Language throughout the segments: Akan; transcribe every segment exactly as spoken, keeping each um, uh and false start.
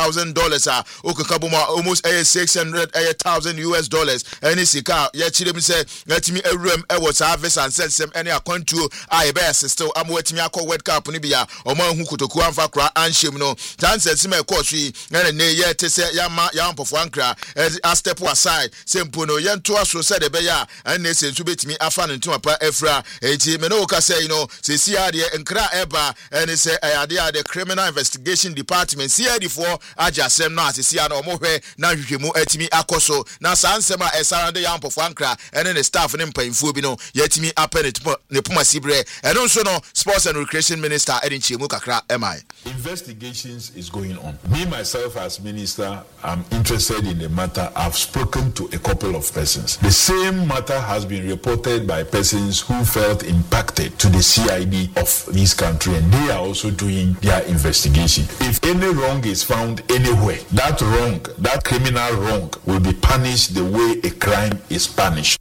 thousand dollars a okakabuma almost a six hundred thousand U S dollars any sika ya chire mi say letimi awuram e wo service and sensem any akwantuo a e be still am wetimi akọ World Cup ni bia omo hu kotoku amfa kra anshem no chances me ko sui na ne ye te se ya ma ya mpofo ankra a step aside sempo no ye nto aso se de be ya and ne sensu betimi afa no ntuma pa afra enti me no ka say no se si ade nkra eba and say ade ade criminal investigation department C I D for ajasem no asisi ana omo hwe na hwehwemu atimi akoso na sansem a esarande ya mpofo ankra ene ne staff ne mpanyimfo bi no yatimi apene ne puma sibre eno nso no sports and recreation minister edin chiemu kakra am I investigations is going on. Me myself as minister, I'm interested in the matter. I've spoken to a couple of persons. The same matter has been reported by persons who felt impacted to the C I D of this country, and they are also doing their investigation. If any wrong is found anywhere, that wrong, that criminal wrong will be punished the way a crime is punished.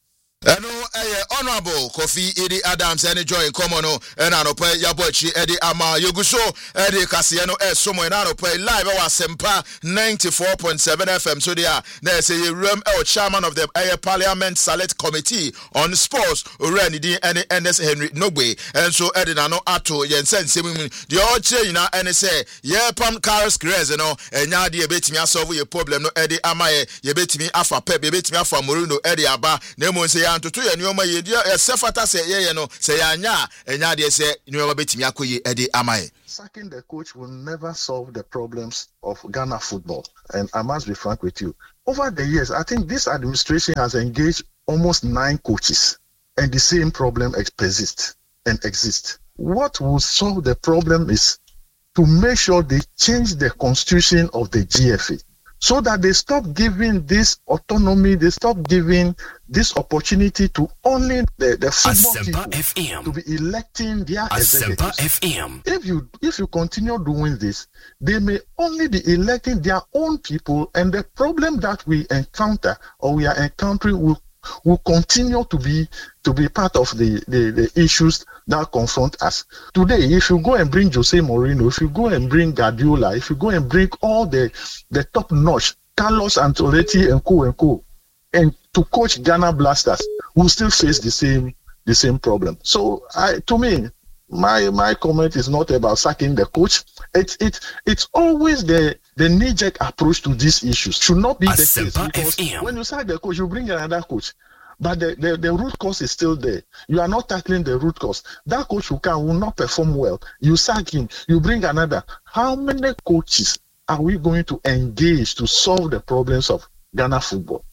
Eno eh honorable Kofi Idi Adams any joy common no and anope yabochi Edi ama yoguso Edi kase no eh somo na anope live wa Sempa ninety-four point seven F M so dia na say Yeram El chairman of the eh Parliament Select Committee on Sports Orani di any N S Henry Nogbe and so Edi na no ato yensen semi the all change na any say ye pam cars craze no enya de betimi asolve your problem no Edi ama ye betimi afa pep ye betimi afa moruno Edi aba na mo say antoto ye nyoma ye dia sefata se ye no se ya anya enya de se nyoma betimi akoye Edi amaye. Sacking the coach will never solve the problems of Ghana football, and I must be frank with you. Over the years, I think this administration has engaged almost nine coaches, and the same problem persists and exists. What will solve the problem is to make sure they change the constitution of the G F A, so that they stop giving this autonomy, they stop giving this opportunity to only the, the football Asempa people F M. to be electing their Asempa executives. F M. If you if you continue doing this, they may only be electing their own people, and the problem that we encounter or we are encountering will will continue to be to be part of the, the, the issues that confront us. Today, if you go and bring Jose Mourinho, if you go and bring Guardiola, if you go and bring all the, the top-notch, Carlos Ancelotti and co and co, and to coach Ghana Blasters, we'll still face the same the same problem. So, I, to me, my my comment is not about sacking the coach. It's it it's always the the knee-jerk approach to these issues. Should not be the case, because when you sack the coach, you bring another coach. But the, the, the root cause is still there. You are not tackling the root cause. That coach who can will not perform well. You sack him, you bring another. How many coaches are we going to engage to solve the problems of Ghana football?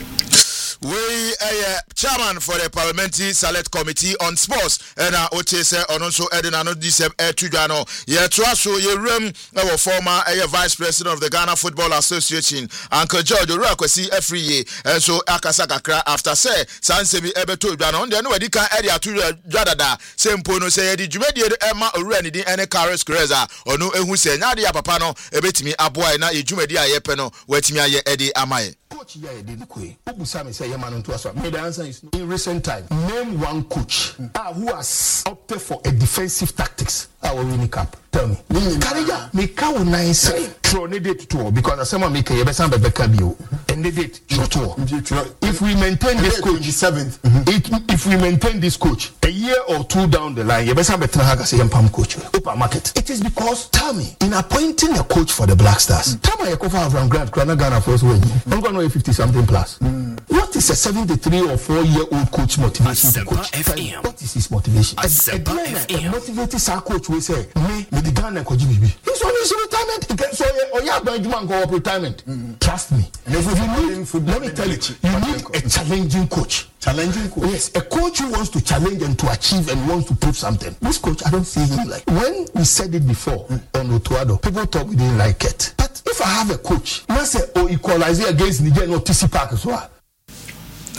We uh, chairman for the Parliamentary Select Committee on Sports and uh Oche say on also Edina no disem e tudano ye toa so ye rem our former uh, vice president of the Ghana Football Association Uncle George Orakwasi every year and so akasa kakra after say sansemi ebeto dwano de no wadi kan edi atu dwadada sempo no say di dwumadi e ma owura ni din ene Carlos Creza ono ehu say nya de papa no ebetimi aboa na ye dwumadi aye pe no watimi aye edi amaye. Coach here did kwe. Obusami say yaman to us. The answer is no. In recent time, name one coach mm. uh, who has opted for a defensive tactics. Our winning cup. Tell me. Karija, me ka wo nice. Throw ne date to because as someone make a besan bebeka bio. And the date to. If we maintain this coach seventh, if we maintain this coach a year or two down the line, you besan betra ha say yampam coach. Open market. It is because tell me in appointing a coach for the Black Stars. Tell me Yakofa Avram Grant Krana Ghana first way. I'm going to fifty something plus. Mm. What is a seventy-three or four year old coach motivation to coach? F M. What is his motivation? A, a, a motivated star coach will say, me, me the Ghana coach B B. He's on his retirement. So, oh yeah, but you want go up retirement. Mm. Trust me. And if you need, food, let me tell you, you need a challenging coach. Challenging coach. Yes, a coach who wants to challenge and to achieve and wants to prove something. This coach, I don't see him like. When we said it before mm. on Otuado, people thought we didn't like it. But if I have a coach, I say, oh, equalize against Niger, no T C Park as well.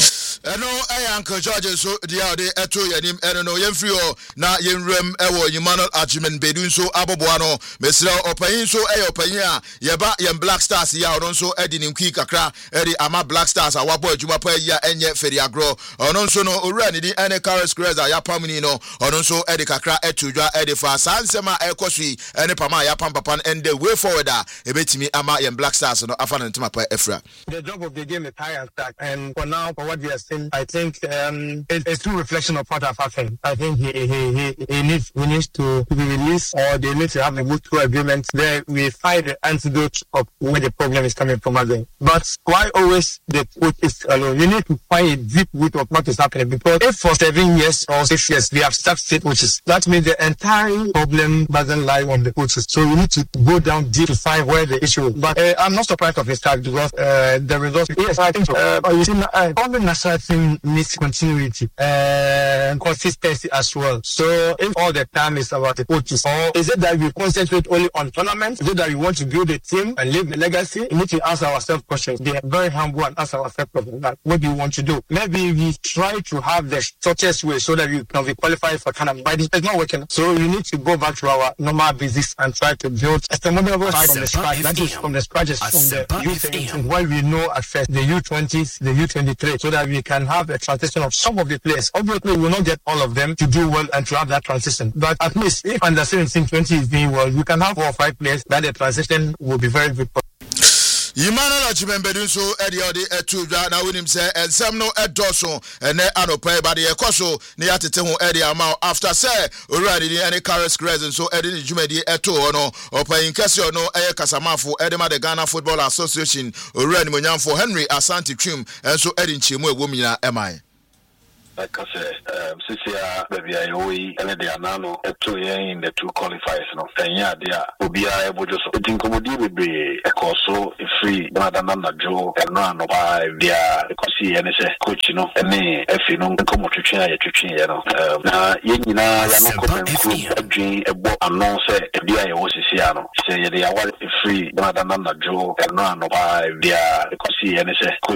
Eno eh Uncle George so dia de eto yanim eno no yemfri o na yenrem ewo Emmanuel Ajimen Bedun so aboboa no mesra opayin so eh opayin a yeba yem Black Stars ya ono so edi ninkwi kakra edi ama Black Stars awabo adwuma pa ya enye feri agro ono so no owura ni di ene Carlos Creza ya pamni no ono so edi kakra etudwa edi fa sansema ekosui ene pama ya pam papa and the way forward a ebetimi ama yem Black Stars no afa ntima pa efra. The job of the game is high and stack, and for now for what we are saying I think um it, it's true reflection of what have happened. I think he he he, he needs we need to, to be released, or they need to have a mutual agreement there we find the antidote of where the problem is coming from again. But why always the coach is alone? You need to find a deep root of what is happening, because if for seven years or six years we have stuck state coaches, that means the entire problem doesn't lie on the coaches. So we need to go down deep to find where the issue is. But uh, I'm not surprised of his start because uh, the results. Yes, I think so. Uh, but you see, uh, all the national team needs continuity and consistency as well. So if all the time is about the coaches, or is it that we concentrate only on tournaments? Is it that we want to build a team and leave the legacy? We need to ask ourselves questions. They are very humble and ask ourselves questions. Like, what do you want to do? Maybe we try to have the shortest way so that we can be qualified for tournament, but it's not working. So we need to go back to our normal business and try to build a sustainable side from the scratch. That is from the scratches from the U seventeen, what we know at first, the U twenties, the U twenty-three, so that we can have a transition of some of the players. Obviously, we will not get all of them to do well and to have that transition. But at least if under seventeen twenty is doing well, we can have four or five players that the transition will be very good for. Emmanuel Ajimen Bedun so edi odi etudwa na wonim se ensem no edoso ene anopa ba de ekoso ne yatete ho edi ama after say already ni any Carlos Creza so edi ni jumedi eto no opayin kase no eye kasamafo edi ma the Ghana Football Association already monyamfo Henry Asante Twim enso edi nchemu egomina emai. Like I said, um, Sisia, baby, I owe and they are now at two in the two qualifiers. No, and yeah, they are will be able to think of would be a course so free, rather than a joke and run by their because he and say coach, you know, and me, if you know, come to train, to train, you know. Now, you know, you're not going to dream a book and no say, a B I O Siciano. Say they are free, rather than a joke and run by their because he and say coach.